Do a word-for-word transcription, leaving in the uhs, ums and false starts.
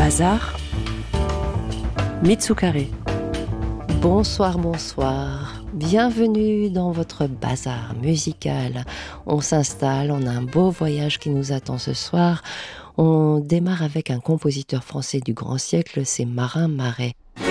Bazar, Mitsukare. Bonsoir, bonsoir. Bienvenue dans votre bazar musical. On s'installe, on a un beau voyage qui nous attend ce soir. On démarre avec un compositeur français du grand siècle, c'est Marin Marais.